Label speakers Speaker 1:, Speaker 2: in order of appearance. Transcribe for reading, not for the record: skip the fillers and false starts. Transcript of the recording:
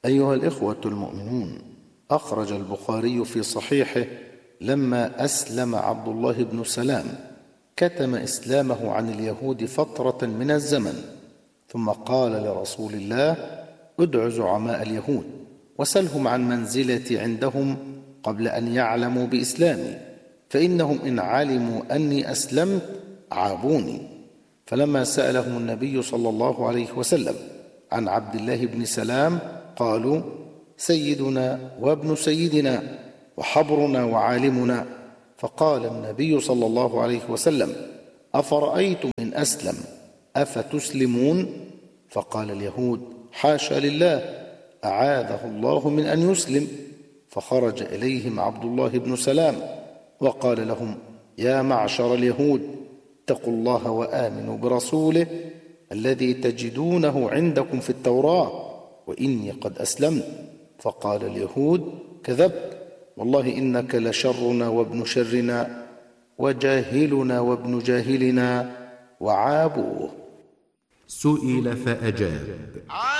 Speaker 1: أيها الإخوة المؤمنون، أخرج البخاري في صحيحه لما أسلم عبد الله بن سلام كتم إسلامه عن اليهود فترة من الزمن، ثم قال لرسول الله: ادع زعماء اليهود وسلهم عن منزلتي عندهم قبل أن يعلموا بإسلامي، فإنهم إن علموا أني أسلمت عابوني. فلما سألهم النبي صلى الله عليه وسلم عن عبد الله بن سلام قالوا: سيدنا وابن سيدنا وحبرنا وعالمنا. فقال النبي صلى الله عليه وسلم: أفرأيتم إن أسلم أفتسلمون؟ فقال اليهود: حاشا لله، أعاذه الله من أن يسلم. فخرج إليهم عبد الله بن سلام وقال لهم: يا معشر اليهود، اتقوا الله وآمنوا برسوله الذي تجدونه عندكم في التوراة، وإني قد أسلمت. فقال اليهود: كذبت، والله إنك لشرنا وابن شرنا وجاهلنا وابن جاهلنا وعابوه.
Speaker 2: سئل فأجاب: